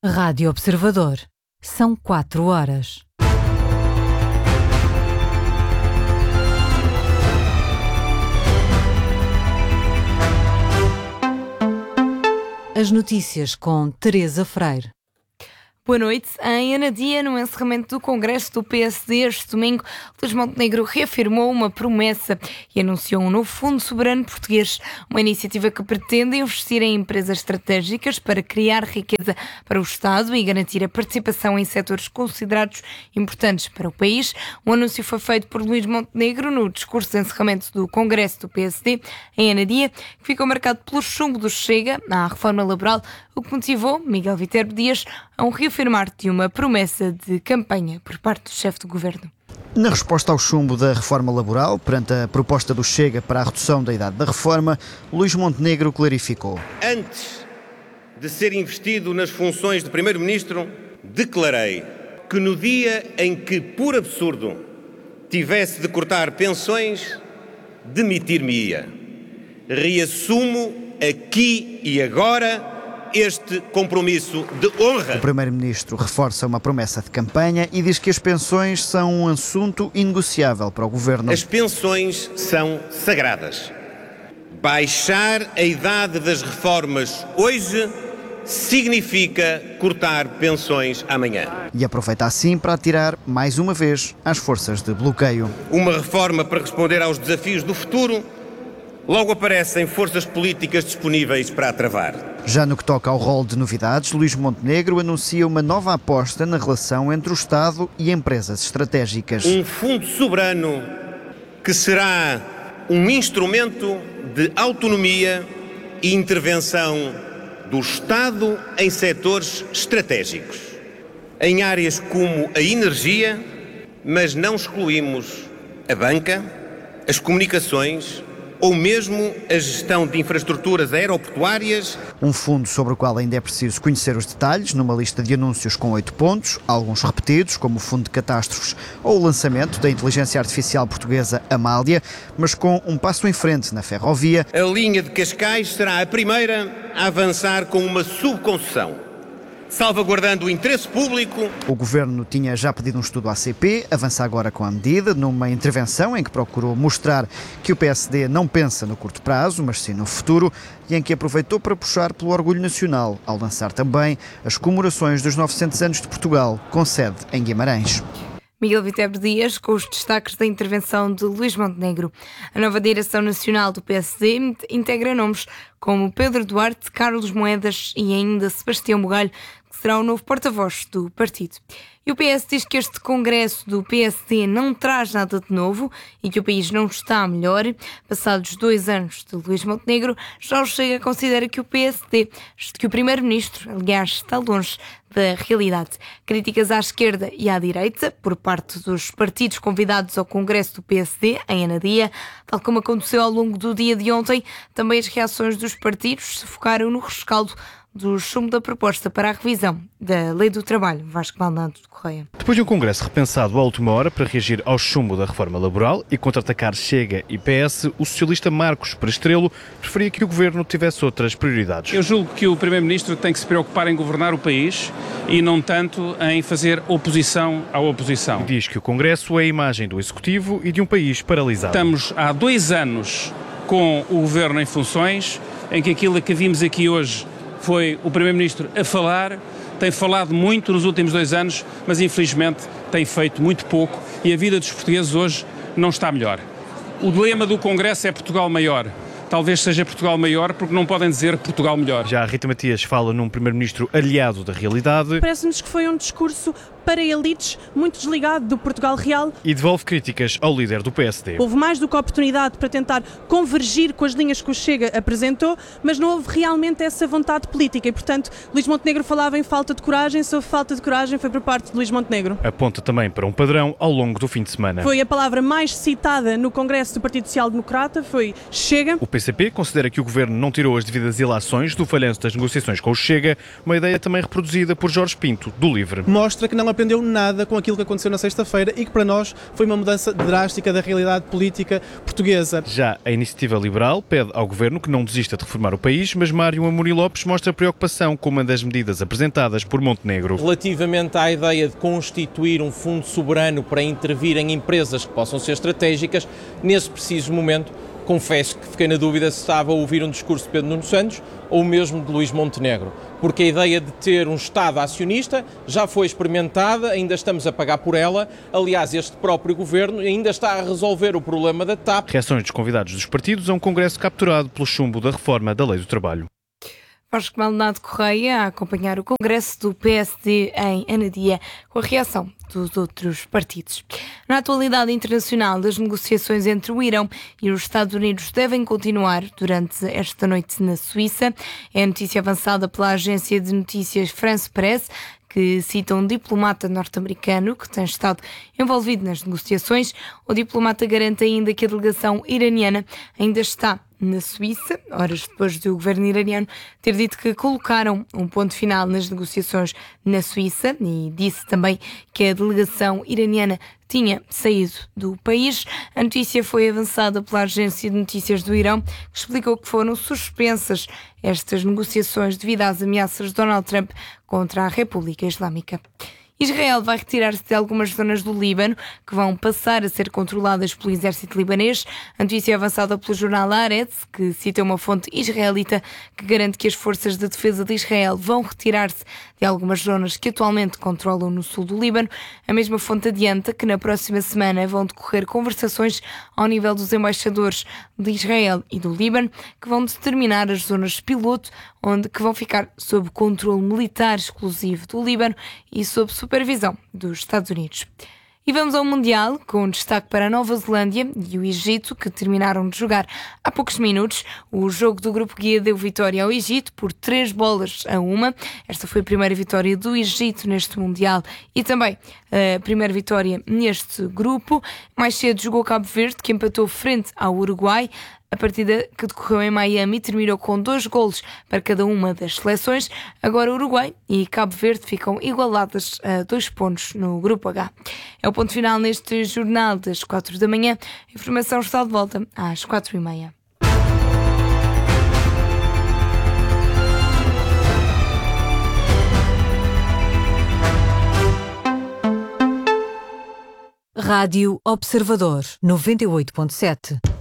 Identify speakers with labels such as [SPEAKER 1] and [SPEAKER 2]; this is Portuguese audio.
[SPEAKER 1] Rádio Observador. São 4 horas. As notícias com Teresa Freire.
[SPEAKER 2] Boa noite. Em Anadia, no encerramento do Congresso do PSD este domingo, Luís Montenegro reafirmou uma promessa e anunciou um novo Fundo Soberano Português, uma iniciativa que pretende investir em empresas estratégicas para criar riqueza para o Estado e garantir a participação em setores considerados importantes para o país. O anúncio foi feito por Luís Montenegro no discurso de encerramento do Congresso do PSD em Anadia, que ficou marcado pelo chumbo do Chega à reforma laboral, o que motivou Miguel Viterbo Dias a reafirmar de uma promessa de campanha por parte do chefe do governo.
[SPEAKER 3] Na resposta ao chumbo da reforma laboral, perante a proposta do Chega para a redução da idade da reforma, Luís Montenegro clarificou.
[SPEAKER 4] Antes de ser investido nas funções de Primeiro-Ministro, declarei que no dia em que, por absurdo, tivesse de cortar pensões, demitir-me-ia. Reassumo aqui e agora este compromisso de honra.
[SPEAKER 3] O Primeiro-Ministro reforça uma promessa de campanha e diz que as pensões são um assunto inegociável para o Governo.
[SPEAKER 4] As pensões são sagradas. Baixar a idade das reformas hoje significa cortar pensões amanhã.
[SPEAKER 3] E aproveita assim para atirar, mais uma vez, às forças de bloqueio.
[SPEAKER 4] Uma reforma para responder aos desafios do futuro, logo aparecem forças políticas disponíveis para a travar.
[SPEAKER 3] Já no que toca ao rol de novidades, Luís Montenegro anuncia uma nova aposta na relação entre o Estado e empresas estratégicas.
[SPEAKER 4] Um fundo soberano que será um instrumento de autonomia e intervenção do Estado em setores estratégicos, em áreas como a energia, mas não excluímos a banca, as comunicações ou mesmo a gestão de infraestruturas aeroportuárias.
[SPEAKER 3] Um fundo sobre o qual ainda é preciso conhecer os detalhes, numa lista de anúncios com 8 pontos, alguns repetidos, como o Fundo de Catástrofes ou o lançamento da inteligência artificial portuguesa Amália, mas com um passo em frente na ferrovia.
[SPEAKER 4] A linha de Cascais será a primeira a avançar com uma subconcessão, salvaguardando o interesse público.
[SPEAKER 3] O Governo tinha já pedido um estudo à ACP, avança agora com a medida, numa intervenção em que procurou mostrar que o PSD não pensa no curto prazo, mas sim no futuro, e em que aproveitou para puxar pelo orgulho nacional, ao lançar também as comemorações dos 900 anos de Portugal, com sede em Guimarães.
[SPEAKER 2] Miguel Viterbo Dias, com os destaques da intervenção de Luís Montenegro. A nova direção nacional do PSD integra nomes como Pedro Duarte, Carlos Moedas e ainda Sebastião Bugalho, que será o novo porta-voz do partido. E o PS diz que este congresso do PSD não traz nada de novo e que o país não está melhor. Passados 2 anos de Luís Montenegro, já o Chega considera que o PSD, que o Primeiro-Ministro, aliás, está longe da realidade. Críticas à esquerda e à direita, por parte dos partidos convidados ao congresso do PSD, em Anadia, tal como aconteceu ao longo do dia de ontem, também as reações dos partidos se focaram no rescaldo do chumbo da proposta para a revisão da Lei do Trabalho. Vasco Maldonado de Correia.
[SPEAKER 5] Depois de um congresso repensado à última hora para reagir ao chumbo da reforma laboral e contra-atacar Chega e PS, o socialista Marcos Perestrelo preferia que o governo tivesse outras prioridades.
[SPEAKER 6] Eu julgo que o Primeiro-Ministro tem que se preocupar em governar o país e não tanto em fazer oposição à oposição.
[SPEAKER 5] Diz que o congresso é a imagem do Executivo e de um país paralisado.
[SPEAKER 6] Estamos há 2 anos com o governo em funções, em que aquilo que vimos aqui hoje foi o Primeiro-Ministro a falar, tem falado muito nos últimos 2 anos, mas infelizmente tem feito muito pouco e a vida dos portugueses hoje não está melhor. O lema do Congresso é Portugal maior. Talvez seja Portugal maior porque não podem dizer Portugal melhor.
[SPEAKER 5] Já a Rita Matias fala num Primeiro-Ministro aliado da realidade.
[SPEAKER 7] Parece-nos que foi um discurso para elites, muito desligado do Portugal real.
[SPEAKER 5] E devolve críticas ao líder do PSD.
[SPEAKER 7] Houve mais do que oportunidade para tentar convergir com as linhas que o Chega apresentou, mas não houve realmente essa vontade política e, portanto, Luís Montenegro falava em falta de coragem, se houve falta de coragem foi por parte de Luís Montenegro.
[SPEAKER 5] Aponta também para um padrão ao longo do fim de semana.
[SPEAKER 7] Foi a palavra mais citada no Congresso do Partido Social Democrata, foi Chega.
[SPEAKER 5] O PCP considera que o Governo não tirou as devidas ilações do falhanço das negociações com o Chega, uma ideia também reproduzida por Jorge Pinto, do LIVRE.
[SPEAKER 8] Mostra que não aprendeu nada com aquilo que aconteceu na sexta-feira e que para nós foi uma mudança drástica da realidade política portuguesa.
[SPEAKER 5] Já a Iniciativa Liberal pede ao Governo que não desista de reformar o país, mas Mário Amorim Lopes mostra preocupação com uma das medidas apresentadas por Montenegro.
[SPEAKER 9] Relativamente à ideia de constituir um fundo soberano para intervir em empresas que possam ser estratégicas, nesse preciso momento, confesso que fiquei na dúvida se estava a ouvir um discurso de Pedro Nuno Santos ou mesmo de Luís Montenegro, porque a ideia de ter um Estado acionista já foi experimentada, ainda estamos a pagar por ela. Aliás, este próprio Governo ainda está a resolver o problema da TAP.
[SPEAKER 5] Reações dos convidados dos partidos a um congresso capturado pelo chumbo da reforma da Lei do Trabalho.
[SPEAKER 2] Vasco Maldonado Correia a acompanhar o congresso do PSD em Anadia com a reação dos outros partidos. Na atualidade internacional, as negociações entre o Irão e os Estados Unidos devem continuar durante esta noite na Suíça. É a notícia avançada pela agência de notícias France Press, que cita um diplomata norte-americano que tem estado envolvido nas negociações. O diplomata garante ainda que a delegação iraniana ainda está na Suíça, horas depois do governo iraniano ter dito que colocaram um ponto final nas negociações na Suíça, e disse também que a delegação iraniana tinha saído do país. A notícia foi avançada pela agência de notícias do Irão, que explicou que foram suspensas estas negociações devido às ameaças de Donald Trump contra a República Islâmica. Israel vai retirar-se de algumas zonas do Líbano que vão passar a ser controladas pelo exército libanês. A notícia é avançada pelo jornal Haaretz, que cita uma fonte israelita que garante que as forças de defesa de Israel vão retirar-se de algumas zonas que atualmente controlam no sul do Líbano. A mesma fonte adianta que na próxima semana vão decorrer conversações ao nível dos embaixadores de Israel e do Líbano, que vão determinar as zonas piloto que vão ficar sob controle militar exclusivo do Líbano e sob supervisão dos Estados Unidos. E vamos ao Mundial, com destaque para a Nova Zelândia e o Egito, que terminaram de jogar há poucos minutos. O jogo do Grupo Guia deu vitória ao Egito por 3-1. Esta foi a primeira vitória do Egito neste Mundial e também a primeira vitória neste grupo. Mais cedo jogou Cabo Verde, que empatou frente ao Uruguai. A partida que decorreu em Miami terminou com 2 golos para cada uma das seleções. Agora Uruguai e Cabo Verde ficam igualadas a 2 pontos no Grupo H. É o ponto final neste jornal das 4 da manhã. A informação está de volta às 4h30.
[SPEAKER 1] Rádio Observador 98.7.